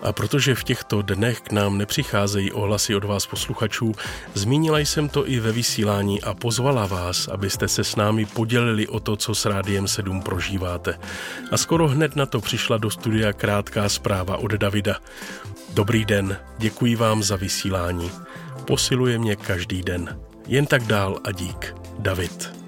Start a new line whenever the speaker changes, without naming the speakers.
A protože v těchto dnech k nám nepřicházejí ohlasy od vás posluchačů, zmínila jsem to i ve vysílání a pozvala vás, abyste se s námi podělili o to, co s Rádiem 7 prožíváte. A skoro hned na to přišla do studia krátká zpráva od Davida. Dobrý den, děkuji vám za vysílání. Posiluje mě každý den. Jen tak dál a dík. David.